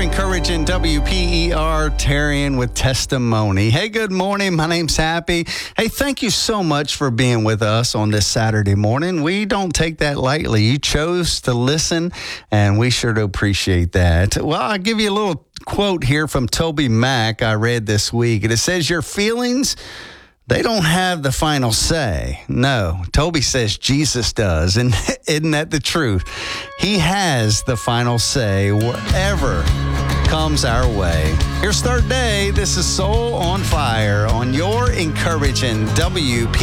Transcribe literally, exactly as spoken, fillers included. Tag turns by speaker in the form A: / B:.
A: encouraging W P E R, Tarian with testimony. Hey, good morning. My name's Happy. Hey, thank you so much for being with us on this Saturday morning. We don't take that lightly. You chose to listen, and we sure do appreciate that. Well, I'll give you a little quote here from Toby Mac I read this week. And it says, your feelings, they don't have the final say. No, Toby says Jesus does. And isn't that the truth? He has the final say wherever comes our way. Here's Third Day. This is Soul on Fire on your encouraging W P